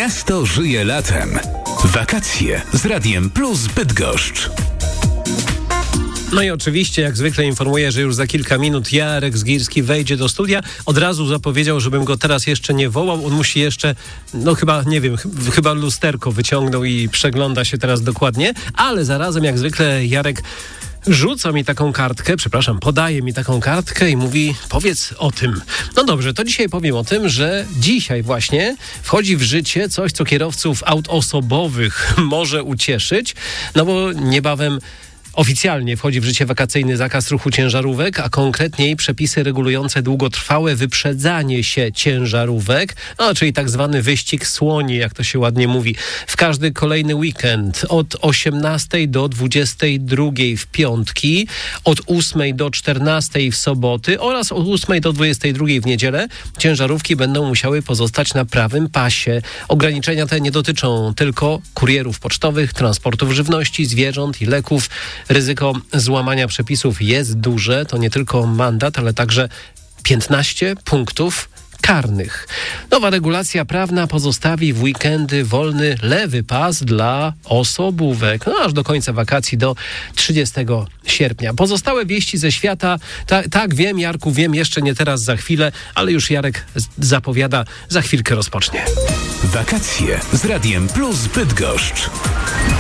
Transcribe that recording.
Miasto żyje latem. Wakacje z Radiem Plus Bydgoszcz. No i oczywiście, jak zwykle informuję, że już za kilka minut Jarek Zgirski wejdzie do studia. Od razu zapowiedział, żebym go teraz jeszcze nie wołał. On musi jeszcze, chyba lusterko wyciągnął i przegląda się teraz dokładnie. Ale zarazem, jak zwykle, Jarek podaje mi taką kartkę i mówi: powiedz o tym. No dobrze, to dzisiaj powiem o tym, że dzisiaj właśnie wchodzi w życie coś, co kierowców aut osobowych może ucieszyć, no bo niebawem oficjalnie wchodzi w życie wakacyjny zakaz ruchu ciężarówek, a konkretniej przepisy regulujące długotrwałe wyprzedzanie się ciężarówek, czyli tak zwany wyścig słoni, jak to się ładnie mówi. W każdy kolejny weekend od 18 do 22 w piątki, od 8 do 14 w soboty oraz od 8 do 22 w niedzielę ciężarówki będą musiały pozostać na prawym pasie. Ograniczenia te nie dotyczą tylko kurierów pocztowych, transportów żywności, zwierząt i leków. Ryzyko złamania przepisów jest duże. To nie tylko mandat, ale także 15 punktów karnych. Nowa regulacja prawna pozostawi w weekendy wolny lewy pas dla osobówek, aż do końca wakacji, do 30 sierpnia. Pozostałe wieści ze świata, tak wiem, Jarku, wiem, jeszcze nie teraz, za chwilę, ale już Jarek zapowiada, za chwilkę rozpocznie. Wakacje z Radiem Plus Bydgoszcz.